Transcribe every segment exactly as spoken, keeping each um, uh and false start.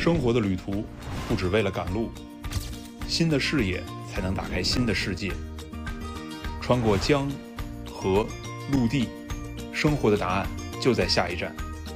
生活的旅途不只为了赶路，新的视野才能打开新的世界。穿过江、河、陆地，生活的答案就在下一站。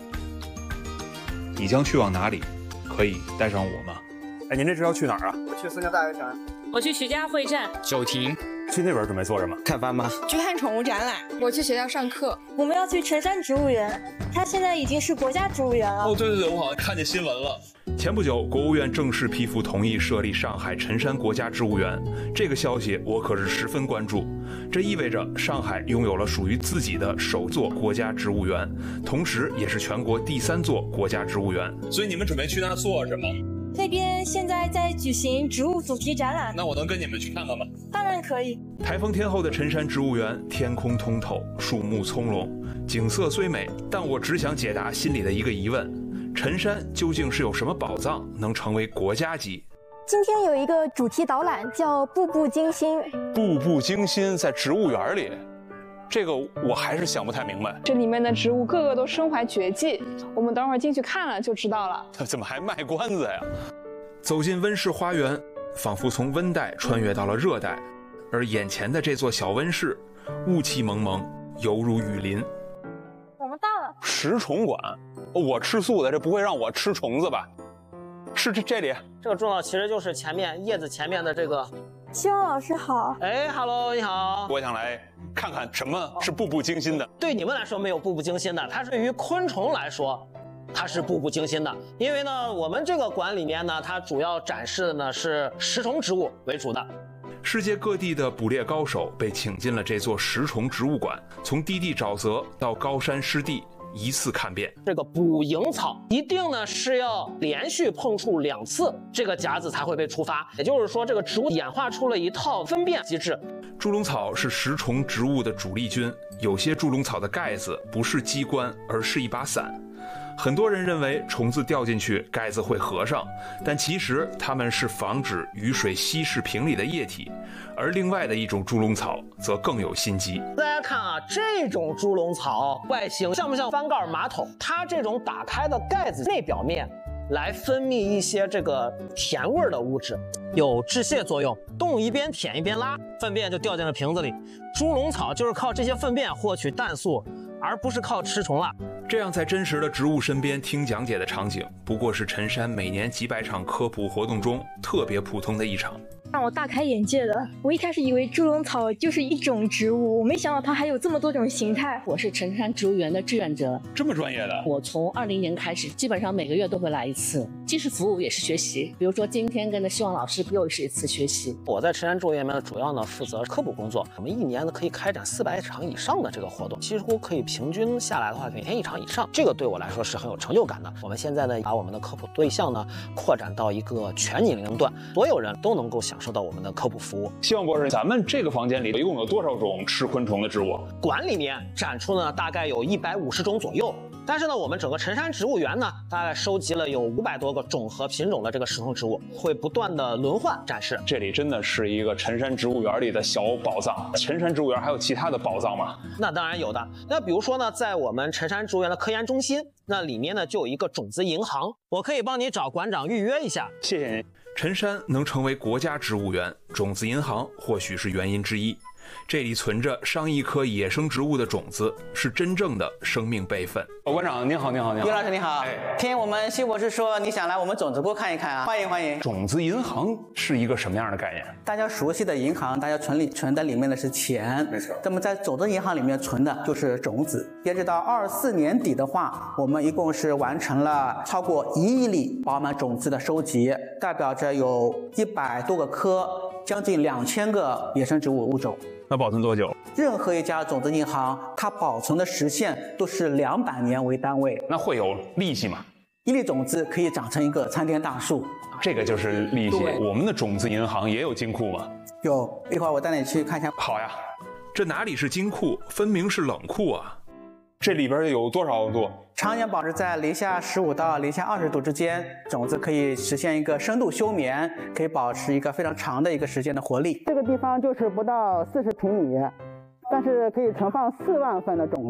你将去往哪里？可以带上我吗？ 哎，您这是要去哪儿啊？ 我去松江大悦城， 我去徐家汇站。 九亭。 去那边准备做什么？ 看斑马。 去看宠物展览。 我去学校上课。 我们要去辰山植物园，它现在已经是国家植物园了。 哦，对对对，我好像看见新闻了。 前不久，国务院正式批复同意设立上海辰山国家植物园，这个消息我可是十分关注。这意味着上海拥有了属于自己的首座国家植物园，同时也是全国第三座国家植物园。 所以你们准备去那儿做什么？ 那边现在在举行植物主题展览。 那我能跟你们去看看吗？ 当然可以。 台风天后的辰山植物园，天空通透，树木葱茏，景色虽美，但我只想解答心里的一个疑问：辰山究竟是有什么宝藏能成为国家级？ 今天有一个主题导览叫步步惊心。 步步惊心在植物园里，这个我还是想不太明白。 这里面的植物个个都身怀绝技，我们等会儿进去看了就知道了。 怎么还卖关子呀？ 走进温室花园，仿佛从温带穿越到了热带，而眼前的这座小温室，雾气蒙蒙，犹如雨林。 我们到了。 食虫馆，我吃素的，这不会让我吃虫子吧？是这这里， 这个重要其实就是前面叶子前面的这个。 希望老师好。 哎 ，Hello， 你好。 我想来看看什么是步步惊心的。 对你们来说没有步步惊心的，它是对于昆虫来说，它是步步惊心的。因为呢，我们这个馆里面呢，它主要展示的呢是食虫植物为主的。 世界各地的捕猎高手被请进了这座食虫植物馆，从低地沼泽到高山湿地，一次看遍。 这个捕蝇草一定呢是要连续碰触两次，这个夹子才会被触发。也就是说，这个植物演化出了一套分辨机制。 猪笼草是食虫植物的主力军，有些猪笼草的盖子不是机关，而是一把伞。很多人认为虫子掉进去盖子会合上，但其实它们是防止雨水稀释瓶里的液体。而另外的一种猪笼草则更有心机。 大家看啊，这种猪笼草外形像不像翻盖马桶？它这种打开的盖子内表面来分泌一些这个甜味的物质，有致泻作用。动物一边舔一边拉，粪便就掉进了瓶子里。猪笼草就是靠这些粪便获取氮素，而不是靠吃虫了。 这样在真实的植物身边听讲解的场景，不过是辰山每年几百场科普活动中特别普通的一场。 让我大开眼界的，我一开始以为猪笼草就是一种植物，我没想到它还有这么多种形态。 我是辰山植物园的志愿者， 这么专业的。 我从二零年开始，基本上每个月都会来一次，既是服务也是学习。比如说今天跟着希望老师又是一次学习。 我在辰山植物园里面主要呢负责科普工作，我们一年呢可以开展四百场以上的这个活动，几乎可以平均下来的话，每天一场以上，这个对我来说是很有成就感的。我们现在呢把我们的科普对象呢扩展到一个全年龄段，所有人都能够享受到我们的科普服务。 希望博士，咱们这个房间里一共有多少种吃昆虫的植物？ 馆里面展出呢大概有一百五十种左右，但是呢我们整个辰山植物园呢大概收集了有五百多个种和品种的这个食虫植物，会不断的轮换展示。 这里真的是一个辰山植物园里的小宝藏。辰山植物园还有其他的宝藏吗？ 那当然有的。那比如说呢，在我们辰山植物园的科研中心，那里面呢就有一个种子银行，我可以帮你找馆长预约一下。 谢谢您。 辰山能成为国家植物园，种子银行或许是原因之一。这里存着上亿颗野生植物的种子，是真正的生命备份。 馆长您好，您好，您好。 于老师你好。哎、听我们辛博士说你想来我们种子库看一看啊，欢迎欢迎。 种子银行是一个什么样的概念？ 大家熟悉的银行，大家存里存的里面的是钱，没错。那么在种子银行里面存的就是种子。截止到二四年底的话，我们一共是完成了超过一亿粒饱满种子的收集，代表着有一百多个科，将近两千个野生植物物种。 那保存多久？ 任何一家种子银行，它保存的时限都是两百年为单位。 那会有利息吗？ 一粒种子可以长成一个参天大树， 这个就是利息。我们的种子银行也有金库吗？ 有，一会儿我带你去看一下。 好呀。 这哪里是金库，分明是冷库啊！ 这里边有多少度？ 常年保持在零下十五到零下二十度之间，种子可以实现一个深度休眠，可以保持一个非常长的一个时间的活力。这个地方就是不到四十平米，但是可以存放四万份的种子，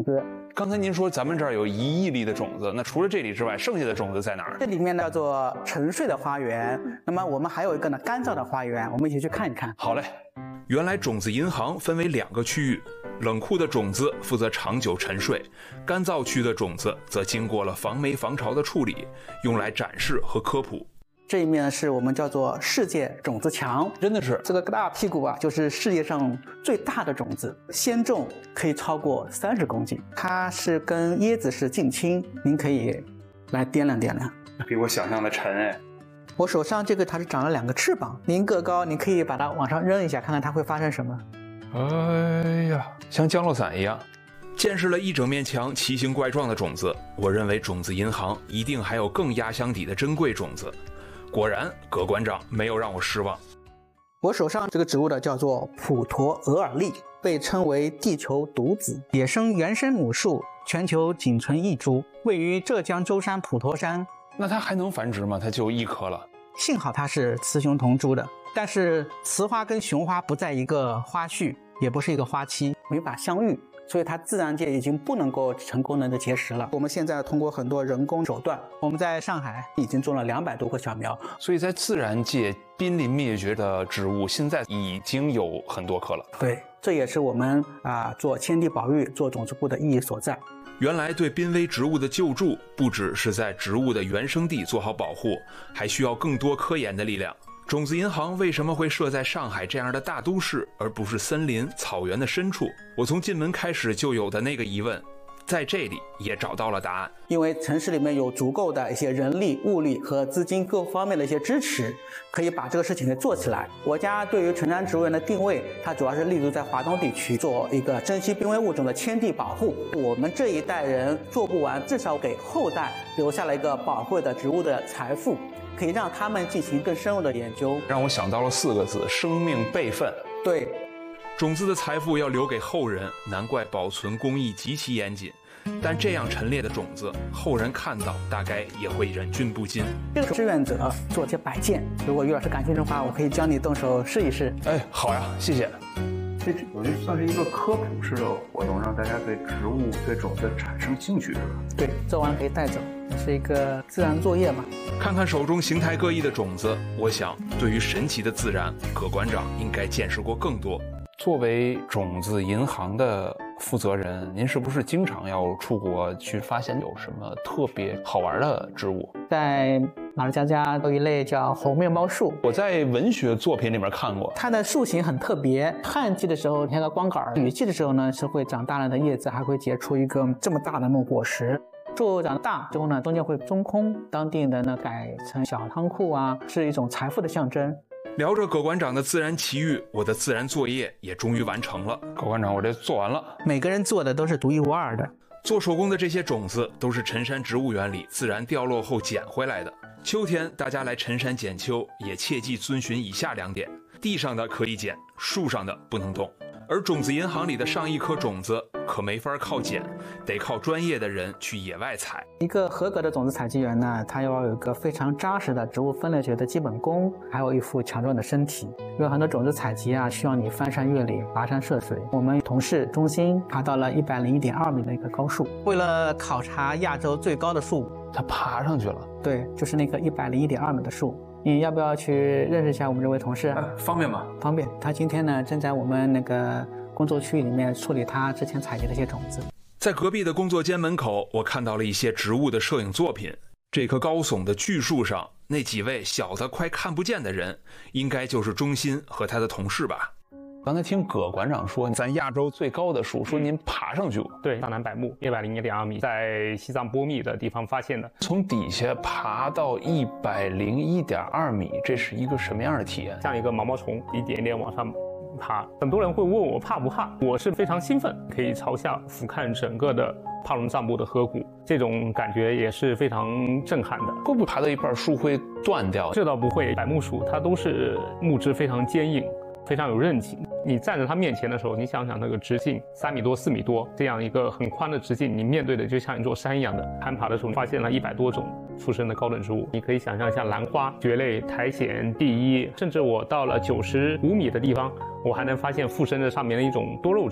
刚才您说咱们这儿有一亿粒的种子，那除了这里之外，剩下的种子在哪儿？ 这里面呢叫做沉睡的花园，那么我们还有一个呢干燥的花园，我们一起去看一看。 好嘞。 原来种子银行分为两个区域，冷库的种子负责长久沉睡，干燥区的种子则经过了防霉防潮的处理，用来展示和科普。 这一面是我们叫做世界种子墙， 真的是这个大屁股啊，就是世界上最大的种子，鲜重可以超过三十公斤，它是跟椰子是近亲，您可以来掂量掂量。 比我想象的沉哎。 我手上这个它是长了两个翅膀，您个高，您可以把它往上扔一下，看看它会发生什么。 哎呀，像降落伞一样。 见识了一整面墙奇形怪状的种子，我认为种子银行一定还有更压箱底的珍贵种子。果然，葛馆长没有让我失望。 我手上这个植物的叫做普陀额尔利，被称为地球独子，野生原生母树，全球仅存一株，位于浙江舟山普陀山。 那它还能繁殖吗？它就一颗了。 幸好它是雌雄同株的，但是雌花跟雄花不在一个花序，也不是一个花期，没法相遇。所以它自然界已经不能够成功的结实了。我们现在通过很多人工手段，我们在上海已经种了两百多棵小苗。 所以在自然界濒临灭绝的植物，现在已经有很多棵了。 对，这也是我们啊做迁地保育、做种子部的意义所在。 原来对濒危植物的救助，不只是在植物的原生地做好保护，还需要更多科研的力量。种子银行为什么会设在上海这样的大都市，而不是森林、草原的深处？我从进门开始就有的那个疑问，在这里也找到了答案。 因为城市里面有足够的一些人力、物力和资金各方面的一些支持，可以把这个事情给做起来。我家对于成山植物园的定位，它主要是立足在华东地区，做一个珍稀濒危物种的迁地保护。我们这一代人做不完，至少给后代留下了一个宝贵的植物的财富，可以让他们进行更深入的研究。 让我想到了四个字：生命备份。 对， 种子的财富要留给后人，难怪保存工艺极其严谨。但这样陈列的种子，后人看到大概也会忍俊不禁。 这个志愿者做些摆件，如果于老师感兴趣的话，我可以教你动手试一试。 哎，好呀，谢谢。 这我觉得算是一个科普式的活动，让大家对植物、对种子产生兴趣，是吧？ 对，做完可以带走，是一个自然作业嘛。 看看手中形态各异的种子，我想对于神奇的自然，葛馆长应该见识过更多。 作为种子银行的负责人，您是不是经常要出国去发现有什么特别好玩的植物？ 在马六甲家有一类叫红面包树， 我在文学作品里面看过， 它的树形很特别。旱季的时候像个光杆，雨季的时候呢是会长大量的叶子，还会结出一个这么大的那种果实。树长大之后呢，中间会中空，当地人呢改成小仓库啊，是一种财富的象征。 聊着葛馆长的自然奇遇，我的自然作业也终于完成了。 葛馆长，我这做完了。 每个人做的都是独一无二的。 做手工的这些种子都是陈山植物园里自然掉落后捡回来的。秋天大家来陈山捡秋，也切记遵循以下两点：地上的可以捡，树上的不能动。而种子银行里的上亿颗种子可没法靠捡，得靠专业的人去野外采。 一个合格的种子采集员呢，他要有一个非常扎实的植物分类学的基本功，还有一副强壮的身体。有很多种子采集啊，需要你翻山越岭、跋山涉水。我们同事中心爬到了一百零一点二米的一个高树，为了考察亚洲最高的树， 他爬上去了。 对，就是那个一百零一点二米的树。你要不要去认识一下我们这位同事？ 啊、方便吗？ 方便。他今天呢正在我们那个工作区域里面处理他之前采集的一些种子。 在隔壁的工作间门口，我看到了一些植物的摄影作品。这棵高耸的巨树上，那几位小的快看不见的人，应该就是钟鑫和他的同事吧。 刚才听葛馆长说，咱亚洲最高的树，说您爬上去过。 对，大南柏木一百零一点二米，在西藏波密的地方发现的。 从底下爬到一百零一点二米，这是一个什么样的体验？ 像一个毛毛虫，一点一点往上爬。很多人会问我怕不怕，我是非常兴奋，可以朝下俯瞰整个的帕隆藏布的河谷，这种感觉也是非常震撼的。 会不会爬到一半树会断掉？ 这倒不会，柏木树它都是木质非常坚硬，非常有韧劲。你站在它面前的时候，你想想那个直径三米多、四米多，这样一个很宽的直径，你面对的就像一座山一样的。攀爬的时候，发现了一百多种附生的高等植物，你可以想象像兰花、蕨类、苔藓、地衣，甚至我到了九十五米的地方，我还能发现附生在上面的一种多肉植物。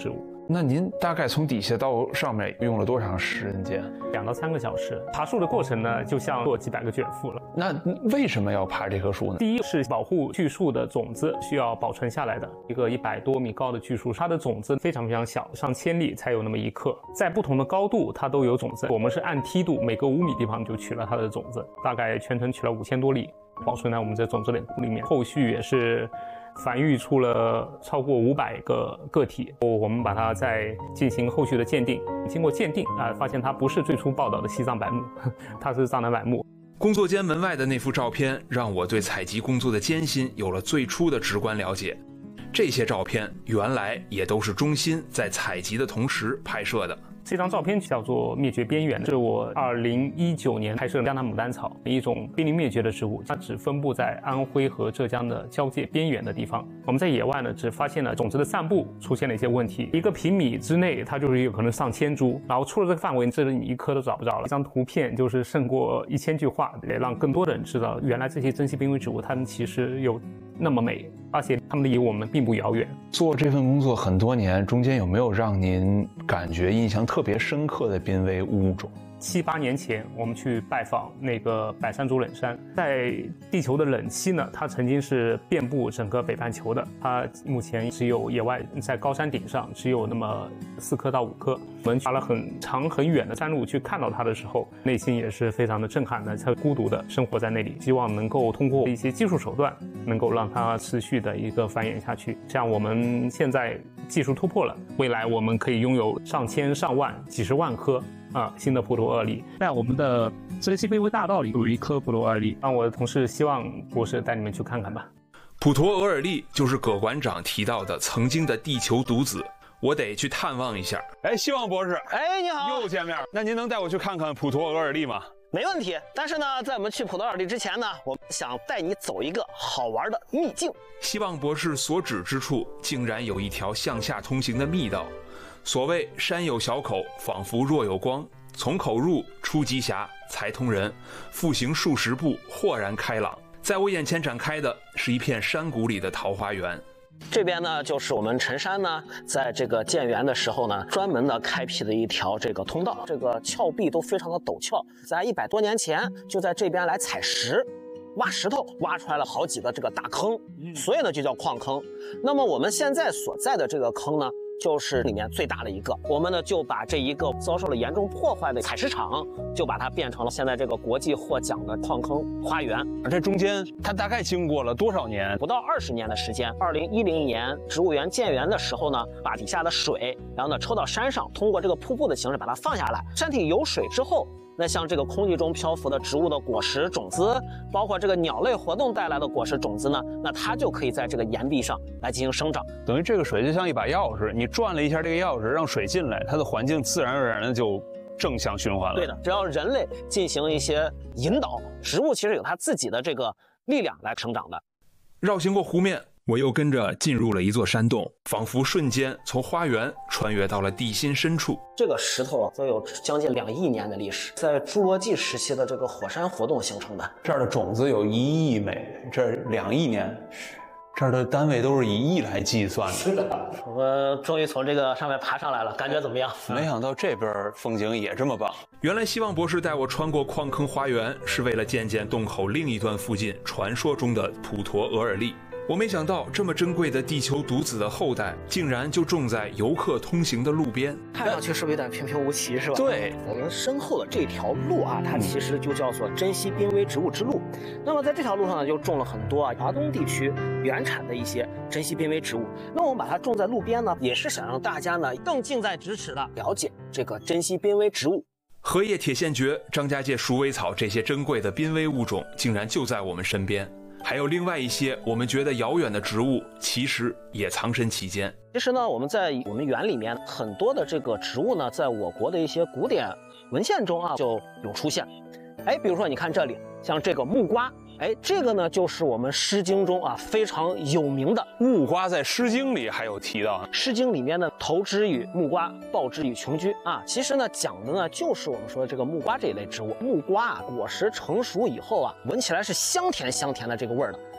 那您大概从底下到上面用了多长时间？ 两到三个小时。爬树的过程呢，就像做几百个卷腹了。 那为什么要爬这棵树呢？ 第一是保护巨树的种子需要保存下来的，一个一百多米高的巨树，它的种子非常非常小，上千粒才有那么一克，在不同的高度它都有种子。我们是按梯度，每隔五米地方就取了它的种子，大概全程取了五千多粒，保存在我们这种子类库里面。后续也是繁育出了超过五百个个体，我们把它再进行后续的鉴定，经过鉴定啊，发现它不是最初报道的西藏柏木，它是藏南柏木。 工作间门外的那幅照片，让我对采集工作的艰辛有了最初的直观了解。这些照片原来也都是中心在采集的同时拍摄的。 这张照片叫做灭绝边缘，是我二零一九年拍摄的江南牡丹草，一种濒临灭绝的植物，它只分布在安徽和浙江的交界边缘的地方。我们在野外呢，只发现了种子的散布出现了一些问题，一个平米之内它就是有可能上千株，然后出了这个范围，这里你一颗都找不着了。这张图片就是胜过一千句话，也让更多的人知道，原来这些珍稀濒危植物它们其实有那么美，而且它们离我们并不遥远。 做这份工作很多年，中间有没有让您感觉印象特别深刻的濒危物种？ 七八年前，我们去拜访那个百山族冷杉，在地球的冷期呢，它曾经是遍布整个北半球的。它目前只有野外在高山顶上只有那么四颗到五颗。我们爬了很长很远的山路去看到它的时候，内心也是非常的震撼的。它孤独的生活在那里，希望能够通过一些技术手段，能够让它持续的一个繁衍下去。像我们现在技术突破了，未来我们可以拥有上千上万几十万颗啊，新的普陀尔利，在我们的珍稀濒危大道里有一颗普陀尔利，让我的同事希望博士带你们去看看吧。 普陀额尔利就是葛馆长提到的曾经的地球独子，我得去探望一下。 哎，希望博士， 哎，你好， 又见面。那您能带我去看看普陀额尔利吗？ 没问题。但是呢，在我们去普陀尔利之前呢，我想带你走一个好玩的秘境。 希望博士所指之处，竟然有一条向下通行的密道。所谓山有小口，仿佛若有光，从口入出极狭，才通人。复行数十步，豁然开朗。在我眼前展开的是一片山谷里的桃花源。 这边呢，就是我们陈山呢，在这个建园的时候呢，专门的开辟的一条这个通道，这个峭壁都非常的陡峭，在一百多年前就在这边来采石。挖石头挖出来了好几个这个大坑，所以呢就叫矿坑。那么我们现在所在的这个坑呢，就是里面最大的一个。我们呢就把这一个遭受了严重破坏的采石场，就把它变成了现在这个国际获奖的矿坑花园。 而这中间它大概经过了多少年？ 不到二十年的时间。二零一零年植物园建园的时候呢，把底下的水，然后呢抽到山上，通过这个瀑布的形式把它放下来。山体有水之后，那像这个空气中漂浮的植物的果实种子，包括这个鸟类活动带来的果实种子呢，那它就可以在这个岩壁上来进行生长。 等于这个水就像一把钥匙，你转了一下这个钥匙，让水进来，它的环境自然而然的就正向循环了。 对的，只要人类进行一些引导，植物其实有它自己的这个力量来成长的。 绕行过湖面，我又跟着进入了一座山洞，仿佛瞬间从花园穿越到了地心深处。 这个石头啊，都有将近两亿年的历史，在侏罗纪时期的这个火山活动形成的。 这儿的种子有一亿枚，这儿两亿年，这儿的单位都是以亿来计算的。 是的，我们终于从这个上面爬上来了，感觉怎么样？ 没想到这边风景也这么棒。 原来希望博士带我穿过矿坑花园，是为了见见洞口另一端附近传说中的普陀额尔利。我没想到这么珍贵的地球独子的后代，竟然就种在游客通行的路边。 看上去是不是有点平平无奇，是吧？ 对， 我们身后的这条路啊，它其实就叫做珍稀濒危植物之路。那么在这条路上呢，就种了很多啊华东地区原产的一些珍稀濒危植物。那我们把它种在路边呢，也是想让大家呢更近在咫尺的了解这个珍稀濒危植物。 荷叶铁线蕨、张家界鼠尾草这些珍贵的濒危物种，竟然就在我们身边。还有另外一些我们觉得遥远的植物，其实也藏身其间。 其实呢，我们在我们园里面很多的这个植物呢，在我国的一些古典文献中啊就有出现。哎，比如说你看这里，像这个木瓜，哎，这个呢就是我们《诗经》中啊非常有名的木瓜，在《诗经》里还有提到，《 诗经》里面呢投之以木瓜，报之以琼居啊，其实呢讲的呢就是我们说的这个木瓜这一类植物。木瓜啊果实成熟以后啊，闻起来是香甜香甜的这个味儿的。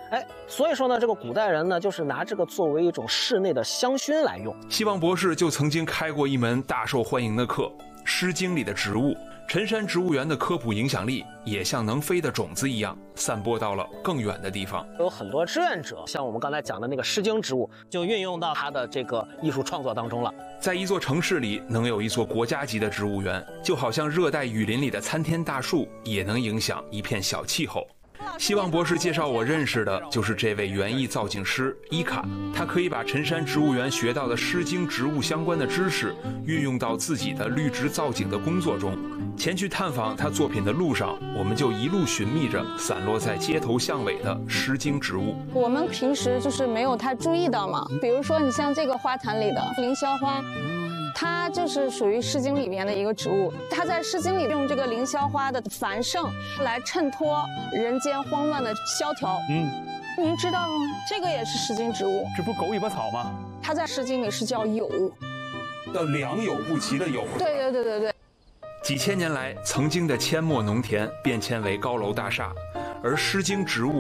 哎，所以说呢，这个古代人呢，就是拿这个作为一种室内的香薰来用。 希望博士就曾经开过一门大受欢迎的课《诗经》里的植物。陈山植物园的科普影响力也像能飞的种子一样，散播到了更远的地方。 有很多志愿者，像我们刚才讲的那个《诗经》植物，就运用到他的这个艺术创作当中了。 在一座城市里能有一座国家级的植物园，就好像热带雨林里的参天大树，也能影响一片小气候。希望博士介绍我认识的就是这位园艺造景师伊卡，他可以把陈山植物园学到的《诗经》植物相关的知识运用到自己的绿植造景的工作中。前去探访他作品的路上，我们就一路寻觅着散落在街头巷尾的《诗经》植物。 我们平时就是没有太注意到嘛，比如说你像这个花坛里的凌霄花，它就是属于《诗经》里面的一个植物。它在《诗经》里用这个凌霄花的繁盛来衬托人间慌乱的萧条。 嗯， 您知道吗？这个也是《诗经》植物。 这不狗尾巴草吗？ 它在《诗经》里是叫有， 叫良莠不齐的有。 对对对对对。 几千年来，曾经的阡陌农田变迁为高楼大厦，而《诗经》植物